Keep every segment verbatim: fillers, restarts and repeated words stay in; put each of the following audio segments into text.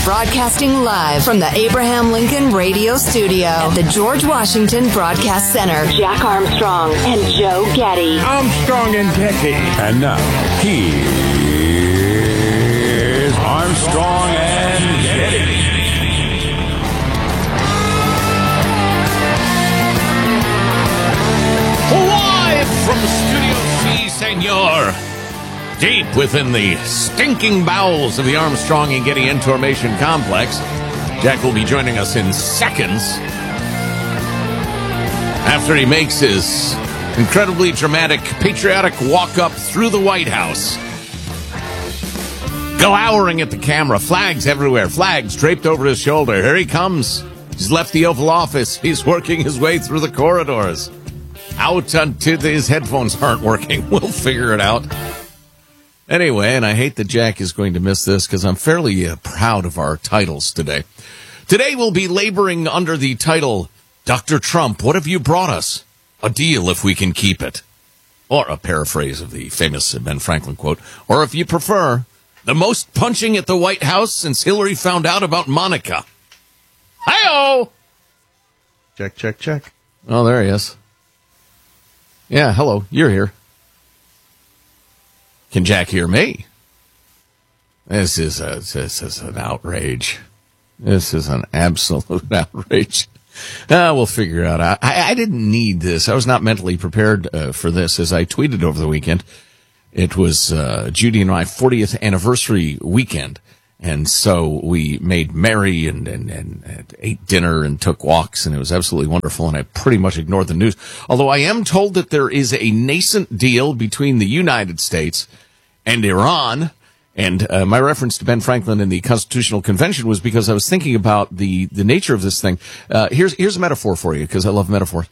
broadcasting live from the Abraham Lincoln Radio Studio at the George Washington Broadcast Center. Jack Armstrong and Joe Getty. Armstrong and Getty. And now, here's Armstrong and Getty. Live from Studio C, Senor. Deep within the stinking bowels of the Armstrong and Getty Information Complex. Jack will be joining us in seconds after he makes his incredibly dramatic, patriotic walk up through the White House. Glowering at the camera, flags everywhere, flags draped over his shoulder. Here he comes. He's left the Oval Office. He's working his way through the corridors. Out until his headphones aren't working. We'll figure it out. Anyway, and I hate that Jack is going to miss this because I'm fairly uh, proud of our titles today. Today we'll be laboring under the title, Doctor Trump, what have you brought us? A deal if we can keep it. Or a paraphrase of the famous Ben Franklin quote. Or if you prefer, the most punching at the White House since Hillary found out about Monica. Hi-oh! Check, check, check. Oh, there he is. Yeah, hello, you're here. Can Jack hear me? This is a, this is an outrage. This is an absolute outrage. Uh, we'll figure it out. I, I didn't need this. I was not mentally prepared uh, for this. As I tweeted over the weekend, it was uh, Judy and my fortieth anniversary weekend. And so we made merry and, and, and, and ate dinner and took walks, and it was absolutely wonderful, and I pretty much ignored the news. Although I am told that there is a nascent deal between the United States and Iran, and uh, my reference to Ben Franklin in the Constitutional Convention was because I was thinking about the, the nature of this thing. Uh, here's, here's a metaphor for you, because I love metaphors.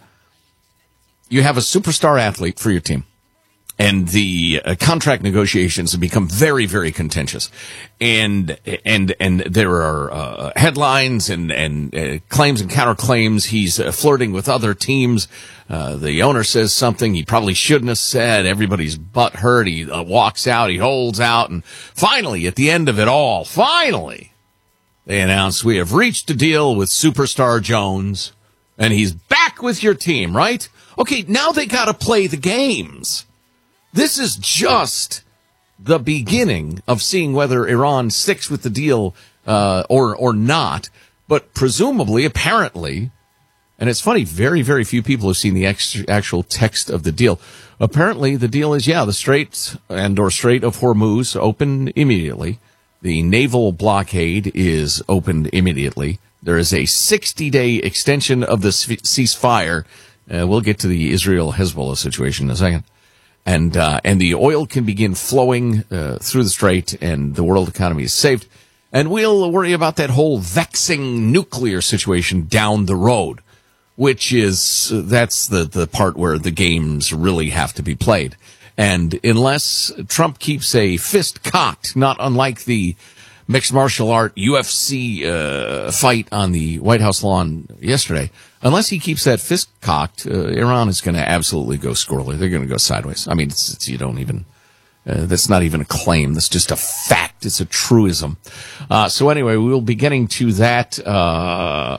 You have a superstar athlete for your team. And the uh, contract negotiations have become very, very contentious, and and and there are uh, headlines and and uh, claims and counterclaims. He's uh, flirting with other teams. Uh, the owner says something he probably shouldn't have said. Everybody's butt hurt. He uh, walks out. He holds out, and finally, at the end of it all, finally, they announce we have reached a deal with Superstar Jones, and he's back with your team. Right? Okay, now they got to play the games. This is just the beginning of seeing whether Iran sticks with the deal uh, or or not. But presumably, apparently, and it's funny, very, very few people have seen the ex- actual text of the deal. Apparently, the deal is, yeah, the Strait and or Strait of Hormuz open immediately. The naval blockade is opened immediately. There is a sixty-day extension of the ceasefire. Uh, we'll get to the Israel-Hezbollah situation in a second. And uh, and the oil can begin flowing uh, through the strait, and the world economy is saved. And we'll worry about that whole vexing nuclear situation down the road, which is, uh, that's the, the part where the games really have to be played. And unless Trump keeps a fist cocked, not unlike the mixed martial art U F C uh, fight on the White House lawn yesterday, unless he keeps that fist cocked, uh, Iran is going to absolutely go squirrely. They're going to go sideways. I mean, it's, it's, you don't even, uh, that's not even a claim. That's just a fact. It's a truism. Uh, so anyway, we will be getting to that, uh,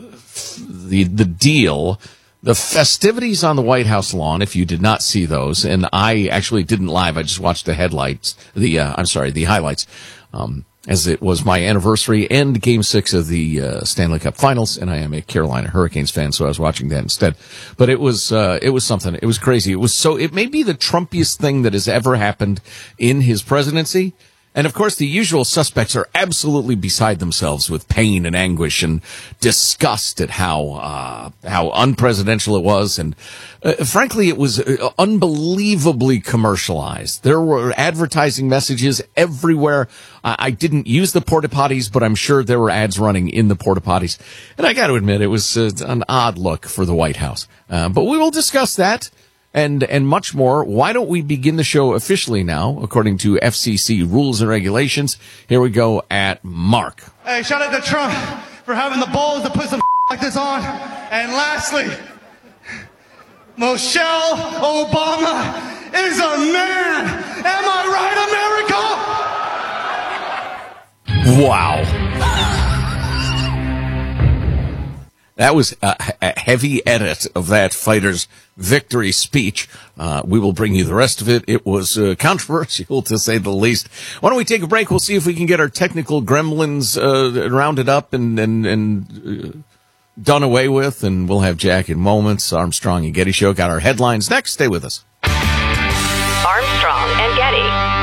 the, the deal, the festivities on the White House lawn, if you did not see those, and I actually didn't live. I just watched the headlights, the, uh, I'm sorry, the highlights. Um, as it was my anniversary and Game Six of the uh, Stanley Cup Finals, and I am a Carolina Hurricanes fan, so I was watching that instead. But it was uh, it was something. It was crazy. It was so. It may be the Trumpiest thing that has ever happened in his presidency. And, of course, the usual suspects are absolutely beside themselves with pain and anguish and disgust at how uh how unpresidential it was. And, uh, frankly, it was unbelievably commercialized. There were advertising messages everywhere. I, I didn't use the porta potties, but I'm sure there were ads running in the porta potties. And I got to admit, it was uh, an odd look for the White House. Uh, but we will discuss that. And and much more. Why don't we begin the show officially now, according to F C C rules and regulations? Here we go at Mark. Hey, shout out to Trump for having the balls to put some like this on. And lastly, Michelle Obama is a man. Am I right, America? Wow. That was a, a heavy edit of that fighter's victory speech. Uh, we will bring you the rest of it. It was uh, controversial, to say the least. Why don't we take a break? We'll see if we can get our technical gremlins uh, rounded up and and, and uh, done away with, and we'll have Jack in moments. Armstrong and Getty Show. Got our headlines next. Stay with us. Armstrong and Getty.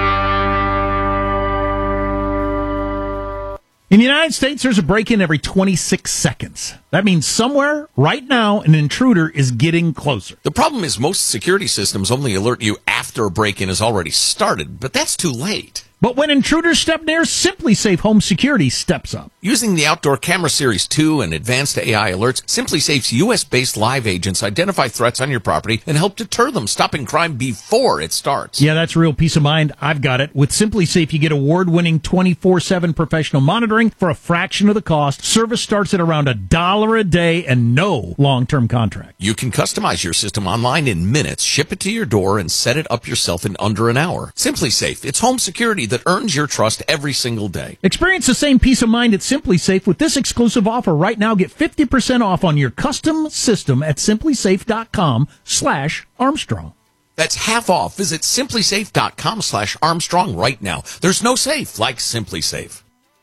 In the United States, there's a break-in every twenty-six seconds. That means somewhere, right now, an intruder is getting closer. The problem is most security systems only alert you after a break-in has already started, but that's too late. But when intruders step near, SimpliSafe Home Security steps up. Using the Outdoor Camera Series two and advanced A I alerts, SimpliSafe's U S-based live agents identify threats on your property and help deter them, stopping crime before it starts. Yeah, that's real peace of mind. I've got it. With SimpliSafe, you get award-winning twenty-four seven professional monitoring for a fraction of the cost. Service starts at around a dollar a day and no long-term contract. You can customize your system online in minutes, ship it to your door, and set it up yourself in under an hour. SimpliSafe, it's home security that earns your trust every single day. Experience the same peace of mind at SimpliSafe with this exclusive offer right now. Get fifty percent off on your custom system at simplisafe.com slash Armstrong. That's half off. Visit simplisafe.com slash Armstrong right now. There's no safe like SimpliSafe.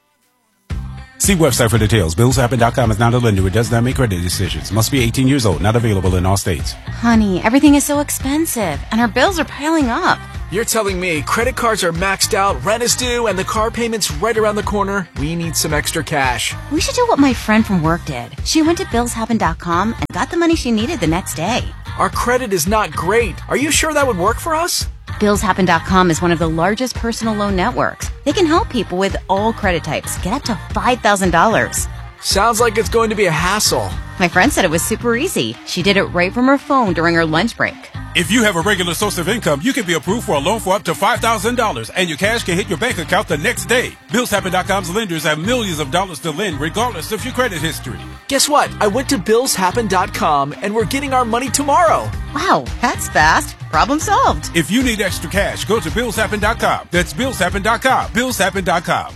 See website for details. Bills Happen dot com is not a lender. It does not make credit decisions. Must be eighteen years old. Not available in all states. Honey, everything is so expensive, and our bills are piling up. You're telling me credit cards are maxed out, rent is due, and the car payment's right around the corner? We need some extra cash. We should do what my friend from work did. She went to Bills Happen dot com and got the money she needed the next day. Our credit is not great. Are you sure that would work for us? Bills Happen dot com is one of the largest personal loan networks. They can help people with all credit types get up to five thousand dollars. Sounds like it's going to be a hassle. My friend said it was super easy. She did it right from her phone during her lunch break. If you have a regular source of income, you can be approved for a loan for up to five thousand dollars, and your cash can hit your bank account the next day. Bills Happen dot com's lenders have millions of dollars to lend, regardless of your credit history. Guess what? I went to Bills Happen dot com, and we're getting our money tomorrow. Wow, that's fast. Problem solved. If you need extra cash, go to Bills Happen dot com. That's Bills Happen dot com. Bills Happen dot com.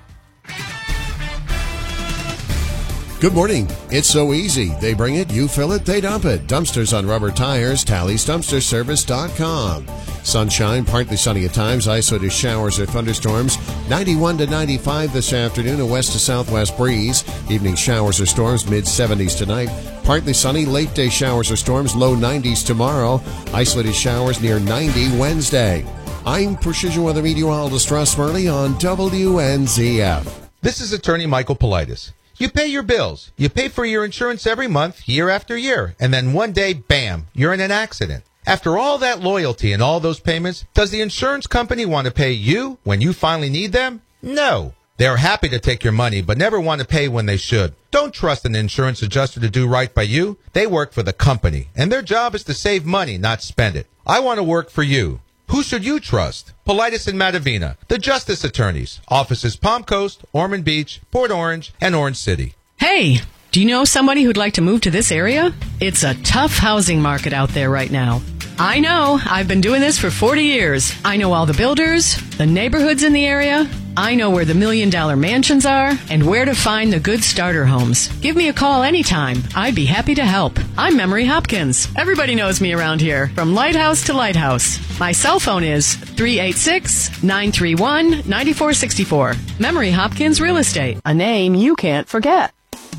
Good morning. It's so easy. They bring it, you fill it, they dump it. Dumpsters on rubber tires, Talley's Dumpster Service dot com. Sunshine, partly sunny at times, isolated showers or thunderstorms. ninety-one to ninety-five this afternoon, a west to southwest breeze. Evening showers or storms, mid seventies tonight. Partly sunny, late day showers or storms, low nineties tomorrow. Isolated showers near ninety Wednesday. I'm Precision Weather Meteorologist Russ Murley on W N Z F. This is attorney Michael Politis. You pay your bills. You pay for your insurance every month, year after year. And then one day, bam, you're in an accident. After all that loyalty and all those payments, does the insurance company want to pay you when you finally need them? No. They're happy to take your money, but never want to pay when they should. Don't trust an insurance adjuster to do right by you. They work for the company, and their job is to save money, not spend it. I want to work for you. Who should you trust? Politis and Matavina, the Justice Attorneys. Offices Palm Coast, Ormond Beach, Port Orange, and Orange City. Hey, do you know somebody who'd like to move to this area? It's a tough housing market out there right now. I know. I've been doing this for forty years. I know all the builders, the neighborhoods in the area. I know where the million-dollar mansions are and where to find the good starter homes. Give me a call anytime. I'd be happy to help. I'm Memory Hopkins. Everybody knows me around here, from lighthouse to lighthouse. My cell phone is three eight six, nine three one, nine four six four. Memory Hopkins Real Estate, a name you can't forget.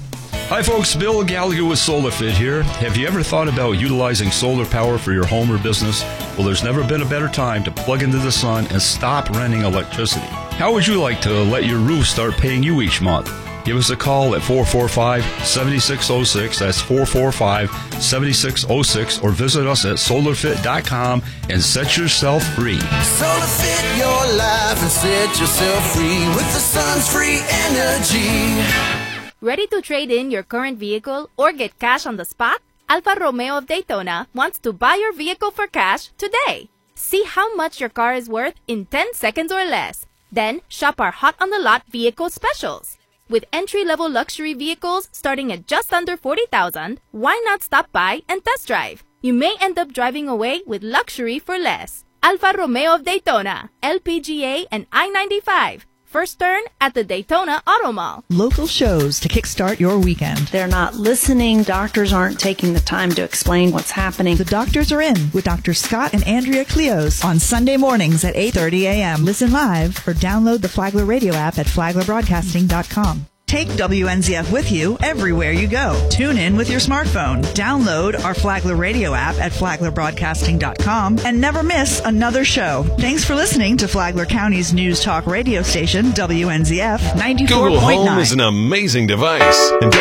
Hi folks, Bill Gallagher with SolarFit here. Have you ever thought about utilizing solar power for your home or business? Well, there's never been a better time to plug into the sun and stop renting electricity. How would you like to let your roof start paying you each month? Give us a call at four four five, seven six zero six, that's four four five, seven six zero six, or visit us at solar fit dot com and set yourself free. SolarFit your life and set yourself free with the sun's free energy. Ready to trade in your current vehicle or get cash on the spot? Alfa Romeo of Daytona wants to buy your vehicle for cash today. See how much your car is worth in ten seconds or less. Then shop our hot on the lot vehicle specials. With entry-level luxury vehicles starting at just under forty thousand dollars, why not stop by and test drive? You may end up driving away with luxury for less. Alfa Romeo of Daytona, L P G A and I ninety-five. first turn at the Daytona Auto Mall. Local shows to kickstart your weekend. They're not listening. Doctors aren't taking the time to explain what's happening. The doctors are in with Doctor Scott and Andrea Cleos on Sunday mornings at eight thirty a.m. Listen live or download the Flagler Radio app at flagler broadcasting dot com. Take W N Z F with you everywhere you go. Tune in with your smartphone. Download our Flagler Radio app at flagler broadcasting dot com and never miss another show. Thanks for listening to Flagler County's news talk radio station, W N Z F ninety-four point nine. Google Home is an amazing device. And